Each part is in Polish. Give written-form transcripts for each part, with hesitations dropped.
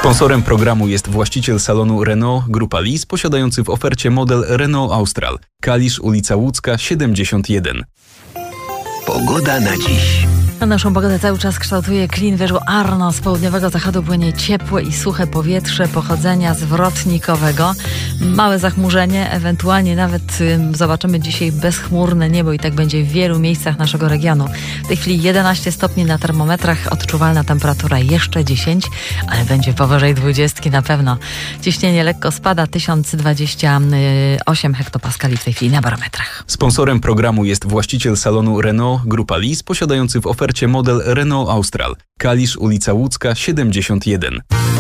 Sponsorem programu jest właściciel salonu Renault Grupa Lis, posiadający w ofercie model Renault Austral. Kalisz, ulica Łódzka, 71. Pogoda na dziś. Naszą pogodę cały czas kształtuje klin wyżu Arno. Z południowego zachodu płynie ciepłe i suche powietrze pochodzenia zwrotnikowego. Małe zachmurzenie, ewentualnie nawet zobaczymy dzisiaj bezchmurne niebo i tak będzie w wielu miejscach naszego regionu. W tej chwili 11 stopni na termometrach, odczuwalna temperatura jeszcze 10, ale będzie powyżej 20 na pewno. Ciśnienie lekko spada, 1028 hektopaskali w tej chwili na barometrach. Sponsorem programu jest właściciel salonu Renault Grupa Lis, posiadający w ofercie model Renault Austral. Kalisz, ulica Łódzka, 71.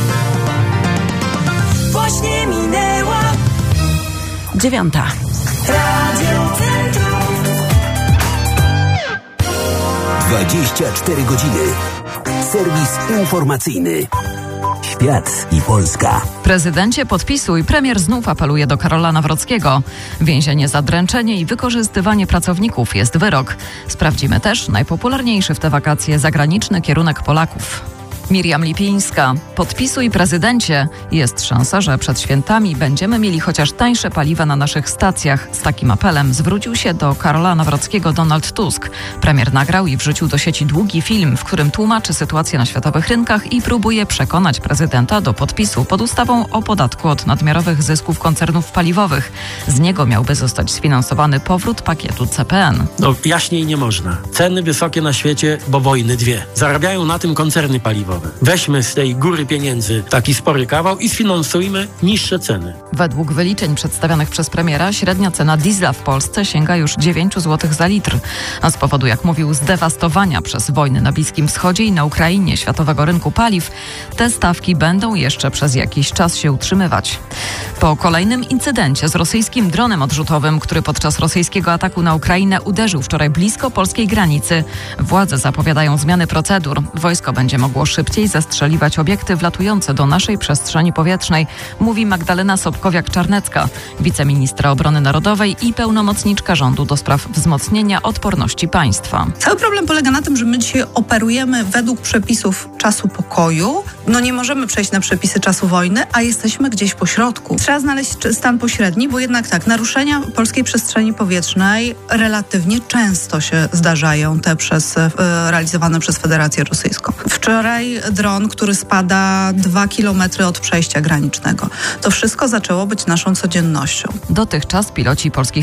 Właśnie minęła 9. Radio Centrum. 24 godziny. Serwis informacyjny. Świat i Polska. Prezydencie, podpisuj. Premier znów apeluje do Karola Nawrockiego. Więzienie za dręczenie i wykorzystywanie pracowników jest wyrok. Sprawdzimy też najpopularniejszy w te wakacje zagraniczny kierunek Polaków. Miriam Lipińska. Podpisuj, prezydencie. Jest szansa, że przed świętami będziemy mieli chociaż tańsze paliwa na naszych stacjach. Z takim apelem zwrócił się do Karola Nawrockiego Donald Tusk. Premier nagrał i wrzucił do sieci długi film, w którym tłumaczy sytuację na światowych rynkach i próbuje przekonać prezydenta do podpisu pod ustawą o podatku od nadmiarowych zysków koncernów paliwowych. Z niego miałby zostać sfinansowany powrót pakietu CPN. Jaśniej nie można. Ceny wysokie na świecie, bo wojny dwie. Zarabiają na tym koncerny paliwowe. Weźmy z tej góry pieniędzy taki spory kawał i sfinansujmy niższe ceny. Według wyliczeń przedstawionych przez premiera średnia cena diesla w Polsce sięga już 9 zł za litr. A z powodu, jak mówił, zdewastowania przez wojny na Bliskim Wschodzie i na Ukrainie światowego rynku paliw, te stawki będą jeszcze przez jakiś czas się utrzymywać. Po kolejnym incydencie z rosyjskim dronem odrzutowym, który podczas rosyjskiego ataku na Ukrainę uderzył wczoraj blisko polskiej granicy, władze zapowiadają zmiany procedur. Wojsko będzie mogło szybciej zastrzeliwać obiekty wlatujące do naszej przestrzeni powietrznej, mówi Magdalena Sobkowiak-Czarnecka, wiceministra obrony narodowej i pełnomocniczka rządu do spraw wzmocnienia odporności państwa. Cały problem polega na tym, że my dzisiaj operujemy według przepisów czasu pokoju. Nie możemy przejść na przepisy czasu wojny, a jesteśmy gdzieś po środku. Trzeba znaleźć stan pośredni, bo jednak tak, naruszenia polskiej przestrzeni powietrznej relatywnie często się zdarzają, realizowane przez Federację Rosyjską. Wczoraj dron, który spada 2 kilometry od przejścia granicznego. To wszystko zaczęło być naszą codziennością. Dotychczas piloci polskich